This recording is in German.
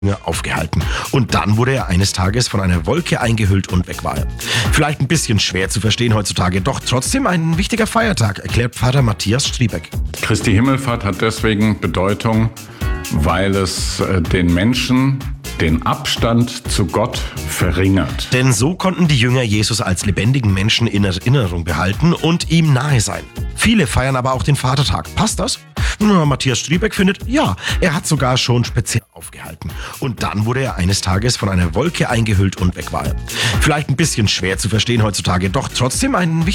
aufgehalten. Und dann wurde er eines Tages von einer Wolke eingehüllt und weg war er. Vielleicht ein bisschen schwer zu verstehen heutzutage, doch trotzdem ein wichtiger Feiertag, erklärt Pfarrer Matthias Striebeck. Christi Himmelfahrt hat deswegen Bedeutung, weil es den Menschen den Abstand zu Gott verringert. Denn so konnten die Jünger Jesus als lebendigen Menschen in Erinnerung behalten und ihm nahe sein. Viele feiern aber auch den Vatertag. Passt das? Matthias Striebeck findet, ja, er hat sogar schon speziell aufgehalten. Und dann wurde er eines Tages von einer Wolke eingehüllt und weg war er. Vielleicht ein bisschen schwer zu verstehen heutzutage, doch trotzdem ein wichtiger